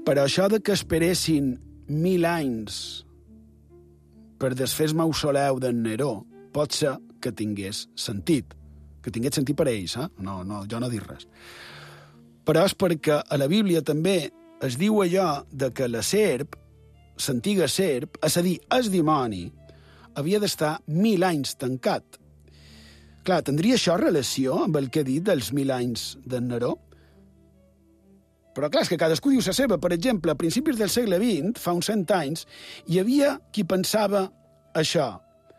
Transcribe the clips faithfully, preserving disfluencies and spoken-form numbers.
Però això de que esperessin mil anys per desfer el mausoleu d'en Neró pot ser que tingués sentit, que tingués sentit per a ells, eh? No, no, jo no dic res. Però és perquè a la Bíblia també es diu allò de que la serp, l'antiga serp, és a dir, el dimoni, havia d'estar mil anys tancat. Clar, tindria això relació amb el que he dit dels mil anys d'en Neró? Però clar, és que cadascú diu la seva. Per exemple, a principis del segle vint, fa uns cent anys, hi havia qui pensava això.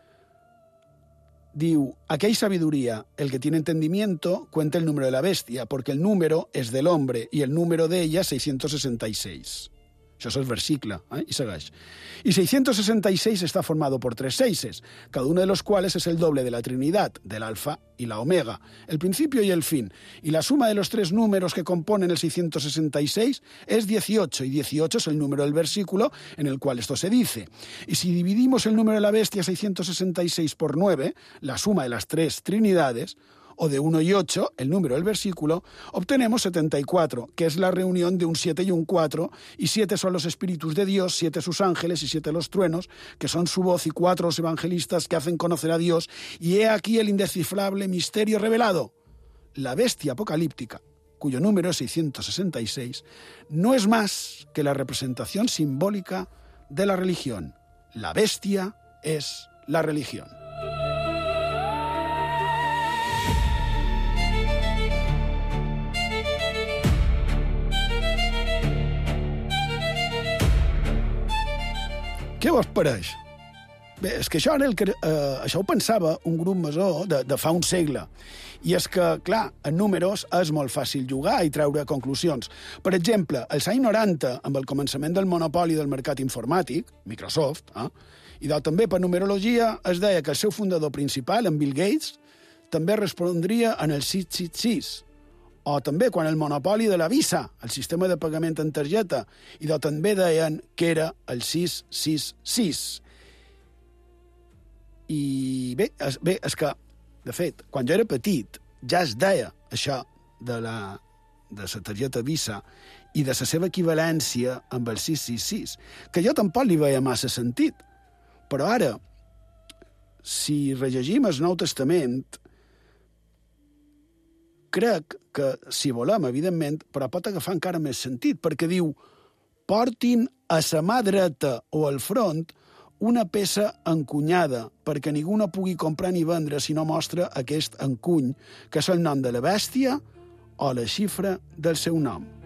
Diu, aquella sabiduría, el que tiene entendimiento, cuenta el número de la bestia, porque el número es del hombre y el número de ella seiscientos sesenta y seis. Això és el versicle, eh? I segueix. Y seiscientos sesenta y seis está formado por tres seises, cada uno de los cuales es el doble de la Trinidad, del alfa y la omega, el principio y el fin. Y la suma de los tres números que componen el seiscientos sesenta y seis es dieciocho, y dieciocho es el número del versículo en el cual esto se dice. Y si dividimos el número de la bestia seiscientos sesenta y seis por nueve, la suma de las tres Trinidades, o de uno y ocho, el número del versículo, obtenemos setenta y cuatro, que es la reunión de un siete y un cuatro, y siete son los espíritus de Dios, siete sus ángeles y siete los truenos, que son su voz, y cuatro los evangelistas que hacen conocer a Dios, y he aquí el indescifrable misterio revelado. La bestia apocalíptica, cuyo número es seiscientos sesenta y seis, no es más que la representación simbólica de la religión. La bestia es la religión. Què vos pareix? Bé, és que això, era el que, eh, això ho pensava un grup masó de, de fa un segle. I és que, clar, en números és molt fàcil jugar i treure conclusions. Per exemple, als anys noranta, amb el començament del monopoli del mercat informàtic, Microsoft, eh, i de, també per numerologia, es deia que el seu fundador principal, en Bill Gates, també respondria en el sis sis sis. O també quan el monopoli de la Visa, el sistema de pagament en targeta, i de també deien que era el sis sis sis. I bé, és, bé, és que, de fet, quan jo era petit, ja es deia això de la, de la targeta Visa i de la seva equivalència amb el sis sis sis, que jo tampoc li veia massa sentit. Però ara, si rellegim el Nou Testament, crec que, si volem, evidentment, però pot agafar encara més sentit, perquè diu, portin a sa mà dreta o al front una peça encunyada, perquè ningú no pugui comprar ni vendre si no mostra aquest encuny, que és el nom de la bèstia o la xifra del seu nom.